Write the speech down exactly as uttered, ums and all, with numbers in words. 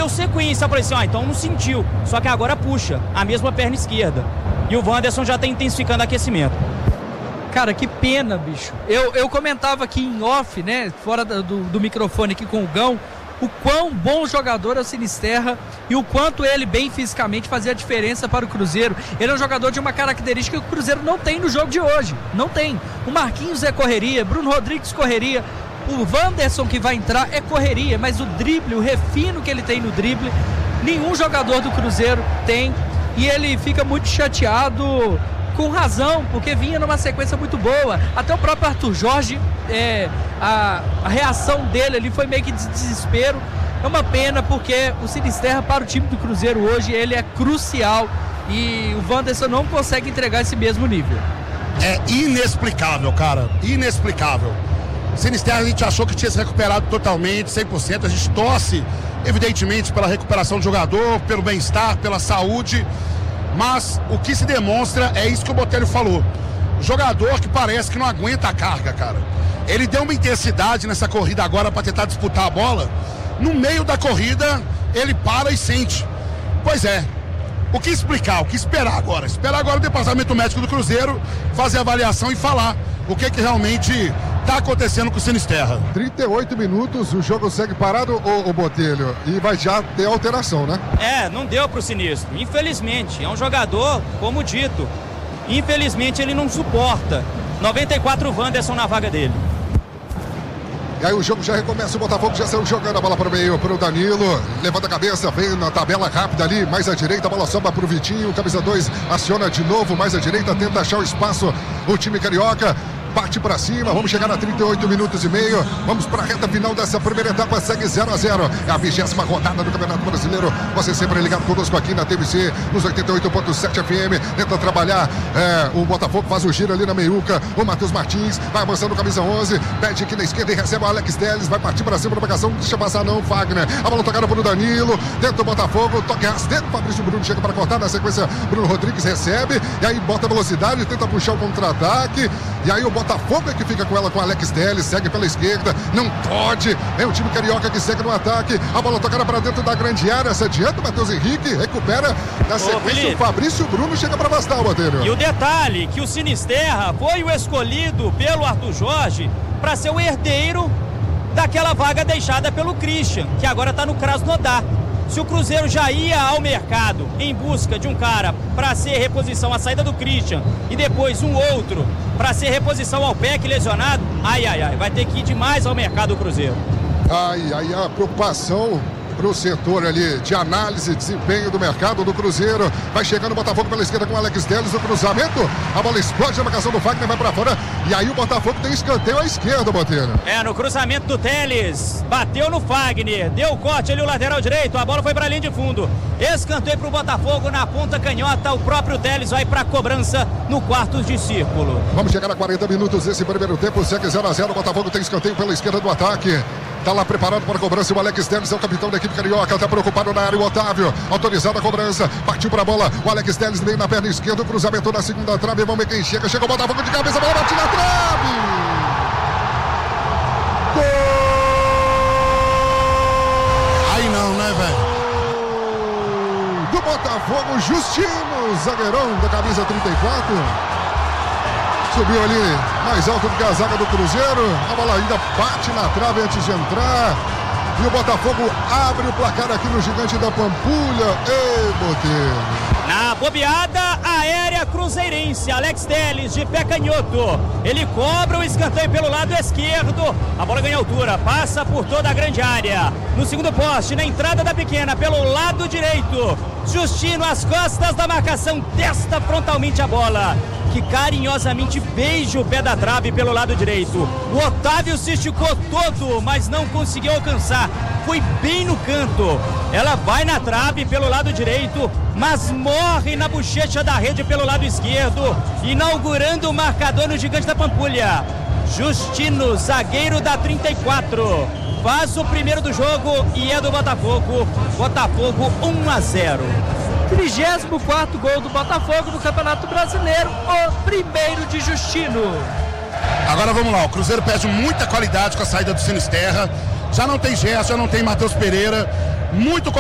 deu sequência, eu falei assim, ó, então não sentiu, só que agora puxa a mesma perna esquerda. E o Wanderson já tá intensificando o aquecimento. Cara, que pena, bicho. Eu, eu comentava aqui em off, né, fora do, do microfone aqui com o Gão, o quão bom jogador é o Sinisterra e o quanto ele bem fisicamente fazia a diferença para o Cruzeiro. Ele é um jogador de uma característica que o Cruzeiro não tem no jogo de hoje. Não tem. O Marquinhos é correria, Bruno Rodrigues correria, o Wanderson que vai entrar é correria, mas o drible, o refino que ele tem no drible, nenhum jogador do Cruzeiro tem. E ele fica muito chateado, com razão, porque vinha numa sequência muito boa. Até o próprio Arthur Jorge, é, a, a reação dele ali foi meio que de desespero. É uma pena, porque o Sinisterra para o time do Cruzeiro hoje, ele é crucial e o Wanderson não consegue entregar esse mesmo nível. É inexplicável, cara, inexplicável. Sinisterra a gente achou que tinha se recuperado totalmente, cem por cento, a gente torce evidentemente pela recuperação do jogador, pelo bem-estar, pela saúde. Mas o que se demonstra é isso que o Botelho falou. Jogador que parece que não aguenta a carga, cara. Ele deu uma intensidade nessa corrida agora para tentar disputar a bola. No meio da corrida, ele para e sente. Pois é. O que explicar? O que esperar agora? Esperar agora o departamento médico do Cruzeiro fazer a avaliação e falar o que, que realmente está acontecendo com o Sinisterra. trinta e oito minutos, o jogo segue parado, o, o Botelho, e vai já ter alteração, né? É, não deu pro Sinistro, infelizmente. É um jogador, como dito, infelizmente ele não suporta. noventa e quatro Wanderson na vaga dele. E aí o jogo já recomeça, o Botafogo já saiu jogando a bola para o meio, para o Danilo, levanta a cabeça, vem na tabela rápida ali, mais à direita, a bola sobra para o Vitinho, camisa dois aciona de novo, mais à direita, tenta achar o espaço, o time carioca. Parte para cima, vamos chegar a trinta e oito minutos e meio. Vamos para a reta final dessa primeira etapa, segue zero a zero. É a vigésima rodada do Campeonato Brasileiro. Você sempre ligado conosco aqui na T V C, nos oitenta e oito ponto sete F M. Tenta trabalhar. É, o Botafogo faz o giro ali na meiuca. O Matheus Martins vai avançando, camisa onze. Pede aqui na esquerda e recebe o Alex Telles. Vai partir para cima da marcação. Deixa passar não, Fagner. A bola tocada para o Danilo. Dentro do Botafogo, toque rasteiro. Fabrício Bruno chega para cortar. Na sequência, Bruno Rodrigues recebe. E aí bota velocidade, tenta puxar o contra-ataque. E aí o Botafogo é que fica com ela, com Alex Telles, segue pela esquerda, não pode, é o time carioca que segue no ataque, a bola tocada para dentro da grande área, se adianta o Matheus Henrique, recupera, na sequência o Fabrício Bruno chega para bastar o Botelho. E o detalhe, que o Sinisterra foi o escolhido pelo Arthur Jorge para ser o herdeiro daquela vaga deixada pelo Christian, que agora está no Krasnodar. Se o Cruzeiro já ia ao mercado em busca de um cara para ser reposição à saída do Christian e depois um outro para ser reposição ao Peck lesionado, ai, ai, ai, vai ter que ir demais ao mercado o Cruzeiro. Ai, ai, a preocupação para o setor ali de análise, desempenho do mercado do Cruzeiro. Vai chegando o Botafogo pela esquerda com o Alex Telles, o cruzamento, a bola explode, a marcação do Fagner vai para fora, e aí o Botafogo tem escanteio à esquerda, Botelho. É, no cruzamento do Telles, bateu no Fagner, deu corte ali o lateral direito, a bola foi para a linha de fundo, escanteio para o Botafogo na ponta canhota, o próprio Telles vai para a cobrança no quarto de círculo. Vamos chegar a quarenta minutos desse primeiro tempo, segue zero a zero, o Botafogo tem escanteio pela esquerda do ataque. Tá lá preparado para a cobrança o Alex Telles, é o capitão da equipe carioca, tá preocupado na área o Otávio, autorizada a cobrança, partiu para a bola, o Alex Telles meio na perna esquerda, o cruzamento na segunda trave, vamos ver quem chega, chega o Botafogo de cabeça, a bola bate na trave! Gol! Aí não, né, velho? Do Botafogo, Justino, zagueirão da camisa trinta e quatro. Subiu ali mais alto do que a zaga do Cruzeiro. A bola ainda bate na trave antes de entrar. E o Botafogo abre o placar aqui no Gigante da Pampulha. Ei, Botelho. Na bobeada aérea cruzeirense, Alex Telles de pé canhoto. Ele cobra o escanteio pelo lado esquerdo. A bola ganha altura, passa por toda a grande área. No segundo poste, na entrada da pequena, pelo lado direito. Justino às costas da marcação, testa frontalmente a bola, que carinhosamente beija o pé da trave pelo lado direito. O Otávio se esticou todo, mas não conseguiu alcançar. Foi bem no canto. Ela vai na trave pelo lado direito, mas morre na bochecha da rede pelo lado esquerdo, inaugurando o marcador no Gigante da Pampulha. Justino, zagueiro da trinta e quatro, faz o primeiro do jogo e é do Botafogo. Botafogo um a zero. trigésimo quarto gol do Botafogo no Campeonato Brasileiro, o primeiro de Justino. Agora vamos lá, o Cruzeiro perde muita qualidade com a saída do Sinisterra. Já não tem Gerson, já não tem Matheus Pereira. Muito